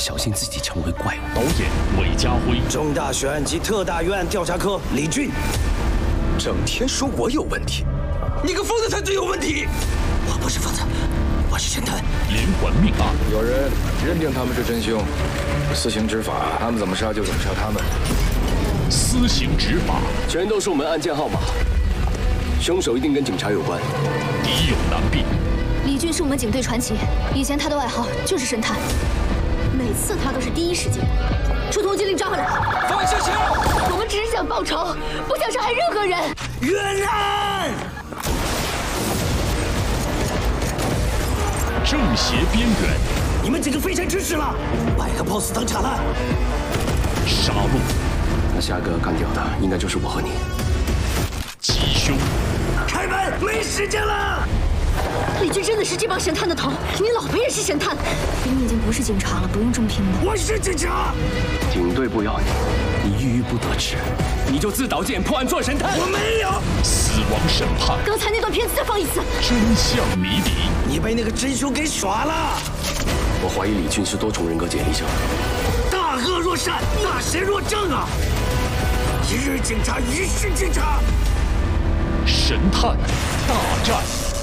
小心自己成为怪物。 导演韦家辉， 重大血案及特大冤案调查科李俊， 整天说我有问题，你个疯子才最有问题。 我不是疯子，我是神探。 连环命案， 有人认定他们是真凶，私刑执法，他们怎么杀就怎么杀他们。 私刑执法， 全都是我们案件号码，凶手一定跟警察有关。 敌友难辨。 李俊是我们警队传奇，以前他的外号就是神探，每次他都是第一时间出通缉令抓回来。 放下枪！ 我们只是想报仇，不想伤害任何人。 冤案！ 正邪边缘， 你们几个非常支持了，摆个 pose 等trả了。 杀戮， 那下个干掉的应该就是我和你。 吉凶， 开门，没时间了。 李俊真的是这帮神探的头，你老婆也是神探，你已经不是警察了，不用这么拼了。 我是警察， 警队不要你，你郁郁不得志，你就自导自演破案做神探。 我没有。 死亡审判， 刚才那段片子再放一次。 真相谜底， 你被那个真凶给耍了。 我怀疑李俊是多重人格解离症。 大恶若善，大邪若正啊！一日警察，一世警察。 神探大战。